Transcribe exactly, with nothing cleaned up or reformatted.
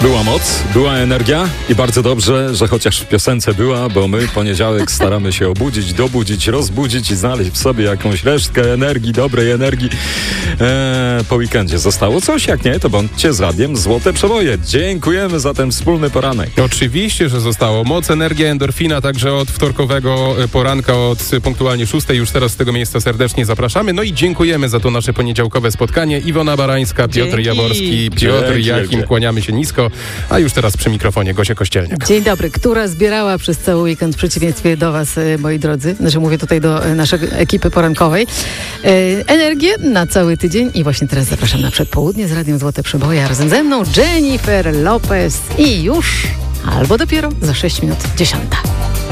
Była moc, była energia i bardzo dobrze, że chociaż w piosence była, bo my poniedziałek staramy się obudzić, dobudzić, rozbudzić i znaleźć w sobie jakąś resztkę energii, dobrej energii. Eee, po weekendzie zostało coś, jak nie, to bądźcie z radiem Złote Przeboje. Dziękujemy za ten wspólny poranek. Oczywiście, że zostało. Moc, energia, endorfina, także od wtorkowego poranka, od punktualnie szóstej. Już teraz z tego miejsca serdecznie zapraszamy. No i dziękujemy za to nasze poniedziałkowe spotkanie. Iwona Barańska, Piotr Dzięki. Jaworski, Piotr Dzięki, Jakim, dzięki. Kłaniamy się nisko. A już teraz przy mikrofonie Gosia Kościelniak. Dzień dobry, która zbierała przez cały weekend w przeciwieństwie do was, e, moi drodzy, znaczy mówię tutaj do e, naszej ekipy porankowej, e, energię na cały tydzień i właśnie teraz zapraszam na przedpołudnie z Radiem Złote Przeboje, a razem ze mną Jennifer Lopez i już, albo dopiero za sześć minut dziesiąta.